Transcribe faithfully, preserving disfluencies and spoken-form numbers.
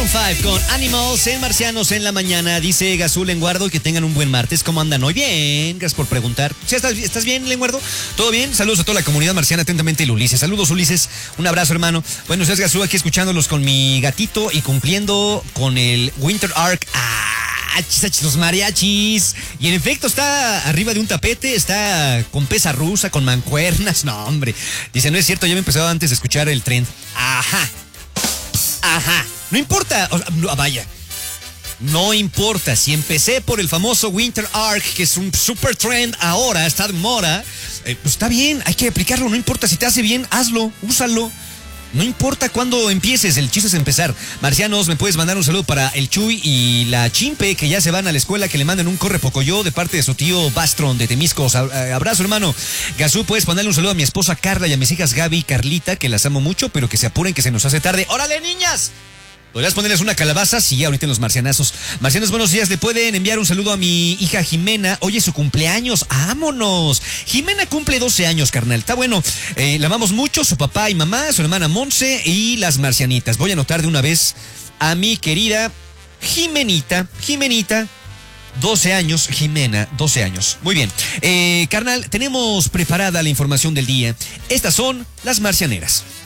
Maroon cinco con Animals en Marcianos en la mañana. Dice Gazú Lenguardo que tengan un buen martes. ¿Cómo andan hoy? Bien, gracias por preguntar. ¿Sí estás, ¿Estás bien, Lenguardo? ¿Todo bien? Saludos a toda la comunidad marciana. Atentamente, el Ulises. Saludos, Ulises. Un abrazo, hermano. Bueno, ustedes, Gazú, aquí escuchándolos con mi gatito y cumpliendo con el Winter Arc. ¡Ah! Los mariachis. Y en efecto está arriba de un tapete, está con pesa rusa, con mancuernas. No, hombre. Dice, no es cierto, ya me empezaba antes de escuchar el trend. Ajá. Ajá. No importa. O sea, no, vaya. No importa. Si empecé por el famoso Winter Arc, que es un super trend ahora, está de moda, eh, pues está bien, hay que aplicarlo. No importa si te hace bien, hazlo, úsalo. No importa cuándo empieces, el chiste es empezar. Marcianos, me puedes mandar un saludo para el Chuy y la Chimpe, que ya se van a la escuela, que le manden un corre pocoyo de parte de su tío Bastron de Temisco. Abrazo, hermano. Gazú, puedes mandarle un saludo a mi esposa Carla y a mis hijas Gaby y Carlita, que las amo mucho, pero que se apuren, que se nos hace tarde. ¡Órale, niñas! ¿Podrías ponerles una calabaza? Sí, ahorita en los marcianazos. Marcianos, buenos días. Le pueden enviar un saludo a mi hija Jimena. Hoy es su cumpleaños. ¡Vámonos! Jimena cumple doce años, carnal. Está bueno. Eh, la amamos mucho. Su papá y mamá, su hermana Monse y las marcianitas. Voy a anotar de una vez a mi querida Jimenita. Jimenita. doce años, Jimena, doce años. Muy bien. Eh, carnal, tenemos preparada la información del día. Estas son las marcianeras.